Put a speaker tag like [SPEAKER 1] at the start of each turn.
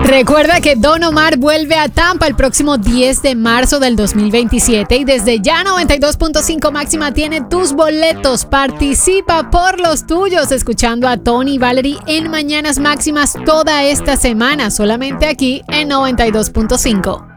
[SPEAKER 1] Recuerda que Don Omar vuelve a Tampa el próximo 10 de marzo del 2027 y desde ya 92.5 Máxima tiene tus boletos. Participa por los tuyos escuchando a Tony y Valerie en Mañanas Máximas toda esta semana, solamente aquí en 92.5.